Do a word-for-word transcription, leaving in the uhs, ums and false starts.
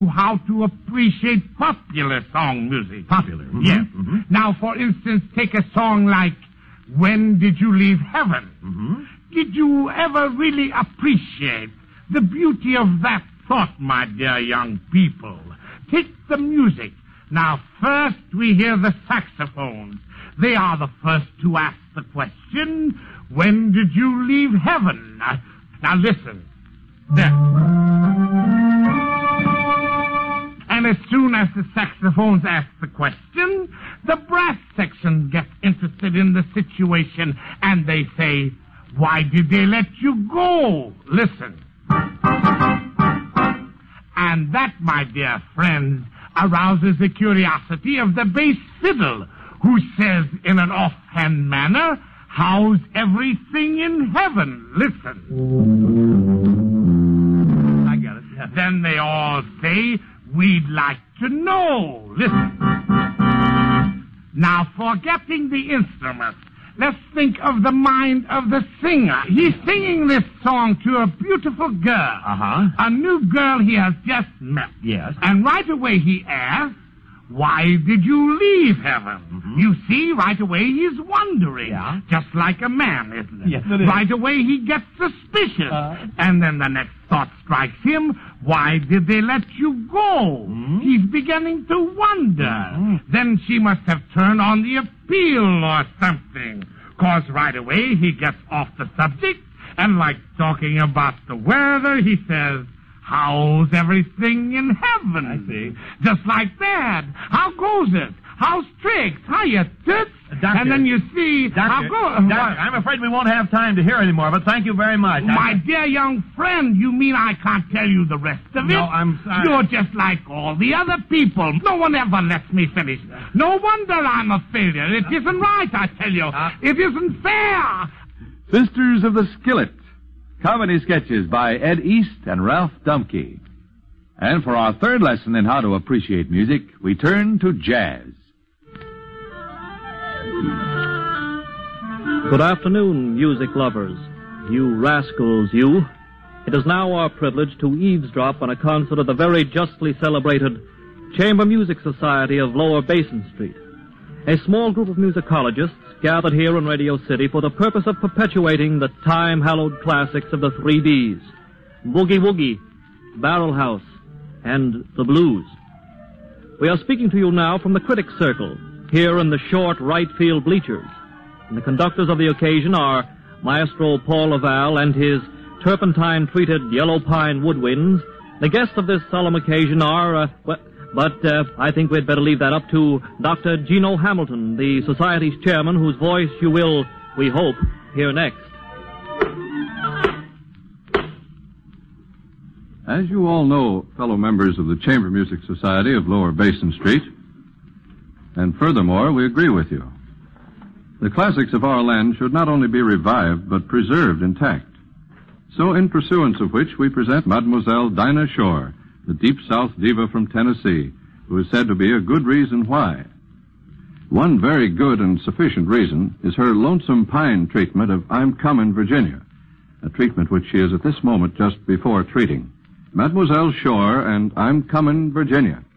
how to appreciate popular song music. Popular? Mm-hmm. Yes. Mm-hmm. Now, for instance, take a song like When Did You Leave Heaven? Mm-hmm. Did you ever really appreciate the beauty of that thought, my dear young people? Take the music. Now, first we hear the saxophones. They are the first to ask the question, when did you leave heaven? Now, listen. There. And as soon as the saxophones ask the question, the brass section gets interested in the situation, and they say, why did they let you go? Listen. And that, my dear friends, arouses the curiosity of the bass fiddle, who says in an offhand manner, how's everything in heaven? Listen. I got it. Yeah. Then they all say, we'd like to know. Listen. Now, forgetting the instrument, let's think of the mind of the singer. He's singing this song to a beautiful girl. Uh-huh. A new girl he has just met. Yes. And right away he asks, why did you leave heaven? Mm-hmm. You see, right away he's wondering. Yeah. Just like a man, isn't it? Yes, it is. Right away he gets suspicious. Uh. And then the next thought strikes him, why did they let you go? Mm-hmm. He's beginning to wonder. Mm-hmm. Then she must have turned on the appeal or something. Cause right away he gets off the subject, and like talking about the weather, he says, how's everything in heaven? I see. Just like that. How goes it? How's tricks? How you tits? Uh, doctor, and then you see, Doctor, how go... Doctor, I'm afraid we won't have time to hear anymore, but thank you very much. My I... dear young friend, you mean I can't tell you the rest of it? No, I'm sorry. You're just like all the other people. No one ever lets me finish. No wonder I'm a failure. It isn't right, I tell you. Uh, it isn't fair. Sisters of the Skillet. Comedy sketches by Ed East and Ralph Dumpke. And for our third lesson in how to appreciate music, we turn to jazz. Good afternoon, music lovers. You rascals, you. It is now our privilege to eavesdrop on a concert of the very justly celebrated Chamber Music Society of Lower Basin Street. A small group of musicologists gathered here in Radio City for the purpose of perpetuating the time-hallowed classics of the three B's, Boogie Woogie, Barrel House, and the blues. We are speaking to you now from the Critics Circle, here in the short right field bleachers. And the conductors of the occasion are Maestro Paul Laval and his turpentine-treated yellow pine woodwinds. The guests of this solemn occasion are, uh, well, but uh, I think we'd better leave that up to Doctor Gino Hamilton, the Society's chairman, whose voice you will, we hope, hear next. As you all know, fellow members of the Chamber Music Society of Lower Basin Street, and furthermore, we agree with you. The classics of our land should not only be revived, but preserved intact. So, in pursuance of which, we present Mademoiselle Dinah Shore, the Deep South diva from Tennessee, who is said to be a good reason why. One very good and sufficient reason is her Lonesome Pine treatment of I'm Comin', Virginia, a treatment which she is at this moment just before treating. Mademoiselle Shore and I'm Comin', Virginia.